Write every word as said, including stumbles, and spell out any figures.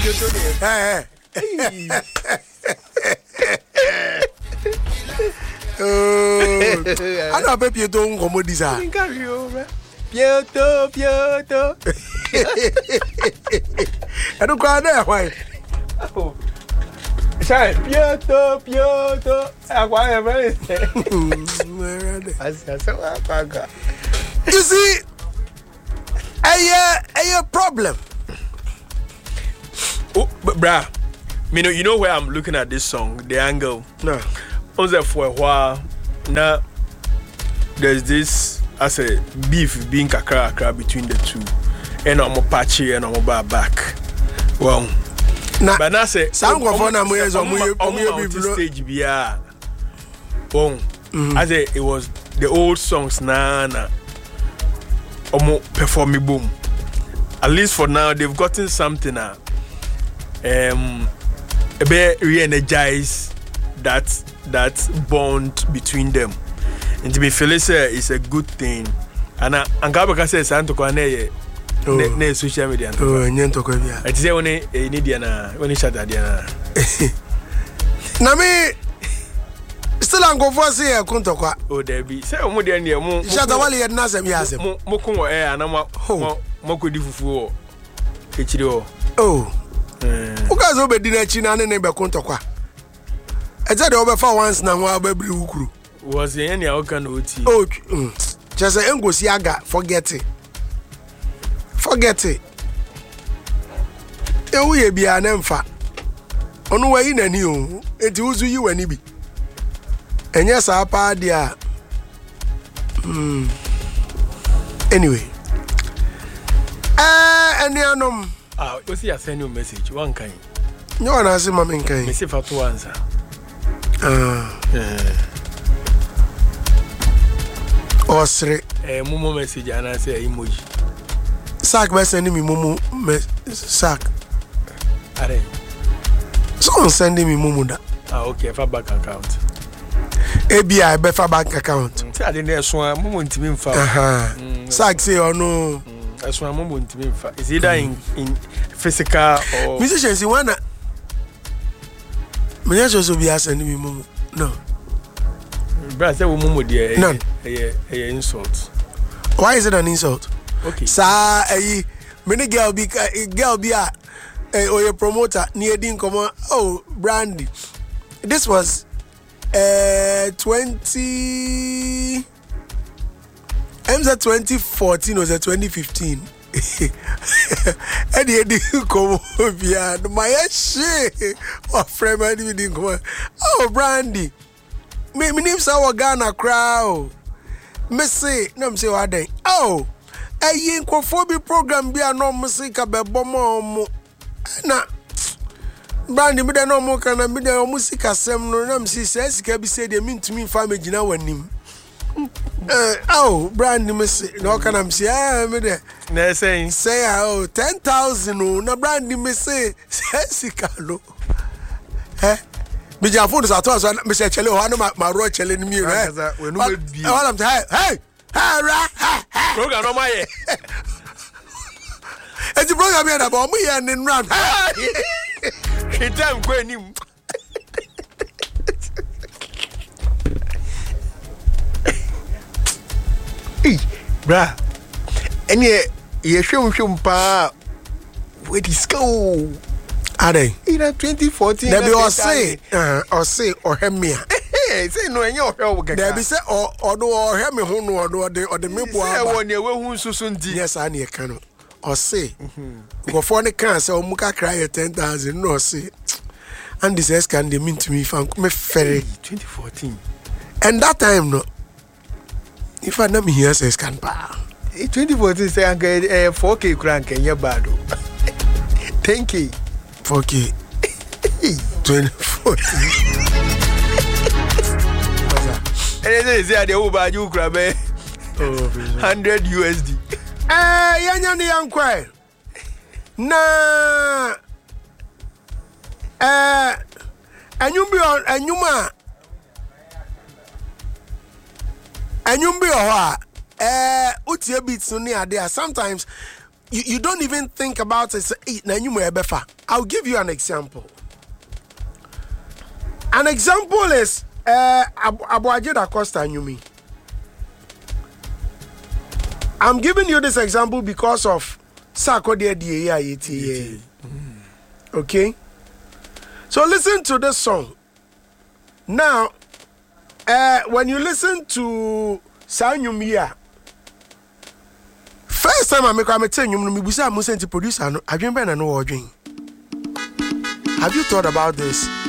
Eh. Oh. Ana be Pieto ngomo disa. Pieto, Pieto. Anu kwa na why? Oh. Sai, Pieto, Pieto. Agora é bem. You see, a a problem. Oh, but bruh, you know, you know where I'm looking at this song, the angle. No. On there for a while now, there's this as a beef being kakra kakra between the two, and I'm a patchy and I'm a back. Well, nah, but now say some go for na moye so moye moye be stage bia. Oh, I say it was the old songs na na. Omo perform boom. At least for now, they've gotten something now. Um, a bit re-energize that that bond between them. And to be Felicia is a good thing. And I and Gabaka says Santo Kwane ne social media. Oh, nyento kwa bia. I say when e need na when e shut dia na. Na me still ango for say e kunto kwa. Oh, there be. Say omo dia ne mo. Shata wale ye na sem ya sem. Mo mo kun o e ana mo mo kodi fufu o. Echiri o. Oh. Uka zo be di na chi na ne be kunto kwa. E je de obefa once na ho ababri wukuru. Was yen ya oka na oti. Oh, just say engosi aga forget it. Forget it. E wo ye bia na mfa. Onu wa yi nani o. Enti uzu yi wani bi. Enye sa pa dia. Hmm. Anyway. Eh, eni anom. Ah, you see, I send you a message. One kind. You want to see my main kind? Message for two answer. Ah. Yeah. Or three. Eh, Momo message and I say emoji. Sack by sending me Momo sack. Are. Someone sending me Momo that. Ah, okay. For bank account. A B I be for bank account. Say I didn't so Momo intimi fa. Aha. Sack say or no. That's why Momo intimi fa. Is either in in physical or musicians you wanna. Me just so be sending me Momo. No. Brother, say Momo there. None. A a insult. Why is it an insult? Okay. Sa eh many girl be girl be a or your promoter near din come on. Oh, Brandy. This was uh twenty M Z twenty fourteen or twenty fifteen. And he didn't come here. My shit. Oh, friend, I didn't come. Oh, Brandy. Me, me name Sawa Ghana crowd. Me say, no, me say what day. Oh, a yinkophobia program be a no music about bomo. Na, Brandy, me da no more can I be the music assem no. Na me say, says can be said they mean to me family now when him. Uh, oh, Brandy, me say, no can I say, ah, me there. Na saying, say, oh, ten thousand. Oh, na Brandy, me say, says no. Eh? Me just phone sa to so me say chele ho no ma ro chele ni mi re we no be bi all am say hey hey ra program no ma ye e ti program here na ba mo ye ni run he time go anim eh bra eni ye hwem hwem pa we disco Ade. In twenty fourteen. There be or say, uh, or say, or hear me. Hey, say no, and your help. There be say, or or do or hear me who know or do or the me boy. I want you who soon di. Yes, I need can or say. Go for the cancer or muka cry ten thousand. No say. And this S can they mean to me fan me ferry. Twenty fourteen. And that time no. If I never hear says can pa. Twenty fourteen say I get four K crank and your bad. Ten K. four K. twenty fourteen. And they say they over you grab one hundred U S D. Eh, yanya ni yankwe. Na eh enyumbi enyuma enyumbi oha eh utie beats no ni ade. Sometimes you, you don't even think about it. Na enyuma ebefa. I'll give you an example. An example is uh, Abu Ajida Costa Nyumi. I'm giving you this example because of Sakode D A I T. Okay? So listen to this song. Now, uh, when you listen to Sanyumia, first time I make a tell you, I'm to producer. Have you been an origin? Have you thought about this?